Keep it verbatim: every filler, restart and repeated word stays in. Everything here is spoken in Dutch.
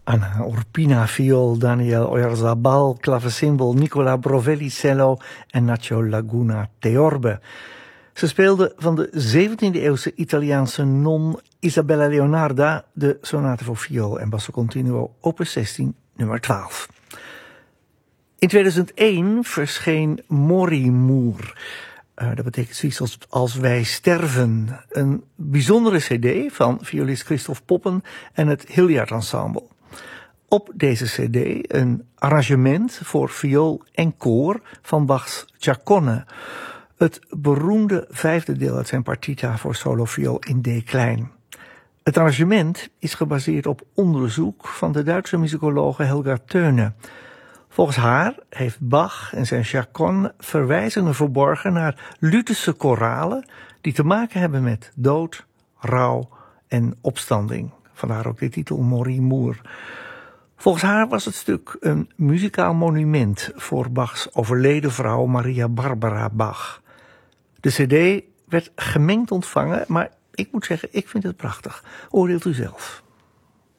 Anna Urpina viool, Daniel Oyarzabal klavecimbal, Nicola Brovelli cello en Nacho Laguna theorbe. Ze speelde van de zeventiende-eeuwse Italiaanse non Isabella Leonarda de sonate voor viool en basso continuo opus zestien nummer twaalf. In tweeduizend één verscheen Morimoer. Uh, dat betekent zoiets als Als wij sterven. Een bijzondere cd van violist Christophe Poppen en het Hilliard Ensemble. Op deze cd een arrangement voor viool en koor van Bachs Chaconne. Het beroemde vijfde deel uit zijn partita voor solo viool in D klein. Het arrangement is gebaseerd op onderzoek van de Duitse muzikologe Helga Teune. Volgens haar heeft Bach en zijn Chaconne verwijzingen verborgen naar Lutherse koralen die te maken hebben met dood, rouw en opstanding. Vandaar ook de titel Morimoer. Volgens haar was het stuk een muzikaal monument voor Bachs overleden vrouw Maria Barbara Bach. De cd werd gemengd ontvangen, maar ik moet zeggen, ik vind het prachtig. Oordeelt u zelf.